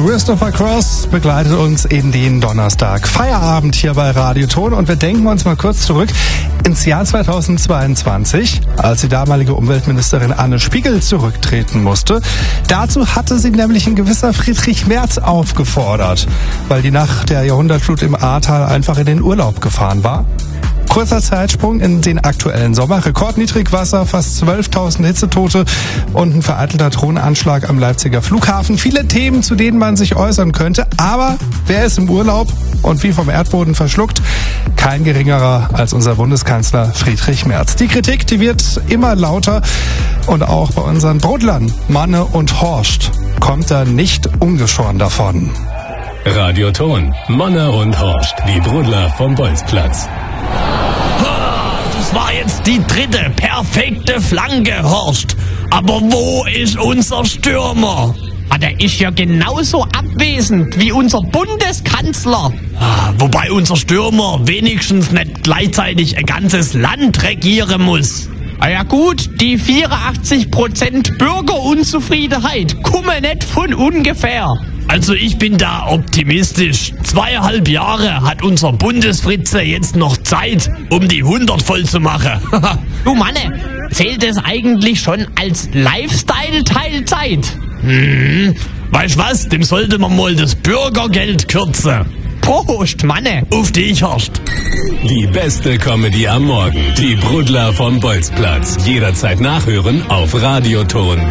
Christopher Cross begleitet uns in den Donnerstag Feierabend hier bei Radio Ton und wir denken uns mal kurz zurück ins Jahr 2022, als die damalige Umweltministerin Anne Spiegel zurücktreten musste. Dazu hatte sie nämlich ein gewisser Friedrich Merz aufgefordert, weil die nach der Jahrhundertflut im Ahrtal einfach in den Urlaub gefahren war. Kurzer Zeitsprung in den aktuellen Sommer. Rekordniedrigwasser, fast 12.000 Hitzetote und ein vereitelter Drohnenanschlag am Leipziger Flughafen. Viele Themen, zu denen man sich äußern könnte. Aber wer ist im Urlaub und wie vom Erdboden verschluckt? Kein geringerer als unser Bundeskanzler Friedrich Merz. Die Kritik, die wird immer lauter. Und auch bei unseren Brodlern Manne und Horst kommt er nicht ungeschoren davon. Radio Ton, Manne und Horst, die Brodler vom Bolzplatz. Das war jetzt die dritte perfekte Flanke, Horst. Aber wo ist unser Stürmer? Der ist ja genauso abwesend wie unser Bundeskanzler. Wobei unser Stürmer wenigstens nicht gleichzeitig ein ganzes Land regieren muss. Ja gut, die 84% Bürgerunzufriedenheit kommen nicht von ungefähr. Also ich bin da optimistisch. 2,5 Jahre hat unser Bundesfritze jetzt noch Zeit, um die 100 voll zu machen. Du Manne, zählt es eigentlich schon als Lifestyle-Teilzeit? Weißt was, dem sollte man mal das Bürgergeld kürzen. Prost, Manne. Auf dich, Horst. Die beste Comedy am Morgen. Die Brodler vom Bolzplatz. Jederzeit nachhören auf radioton.de.